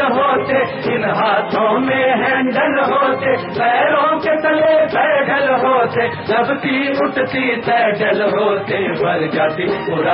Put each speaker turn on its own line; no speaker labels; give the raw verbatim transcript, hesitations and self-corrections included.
होते, इन हाथों में हैंडल होते, पैरों के तले पैडल होते, दबती उठती सैडल होते, भर जाती